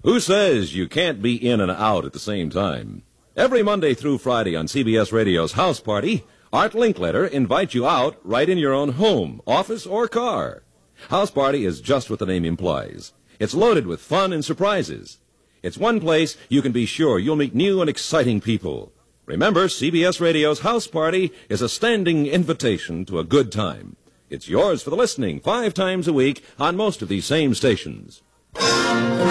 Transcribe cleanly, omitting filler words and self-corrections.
Who says you can't be in and out at the same time? Every Monday through Friday on CBS Radio's House Party, Art Linkletter invites you out right in your own home, office, or car. House Party is just what the name implies. It's loaded with fun and surprises. It's one place you can be sure you'll meet new and exciting people. Remember, CBS Radio's House Party is a standing invitation to a good time. It's yours for the listening 5 times a week on most of these same stations.